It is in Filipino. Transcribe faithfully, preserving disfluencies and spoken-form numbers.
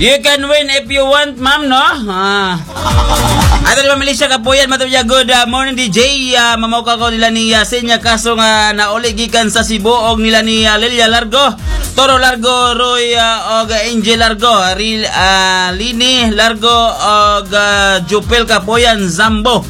You can win if you want, ma'am, no? Ah. Ato di ba, Melissa Kapuyan, matapos good uh, morning, D J. Uh, mamauka ko nila ni uh, Senya kaso nga nauli gikan sa Cebu og nila ni uh, Lilia Largo, Toro Largo, Roy uh, og Angel Largo, Ril, uh, Lini Largo og uh, Jupel Kapuyan, Zambo.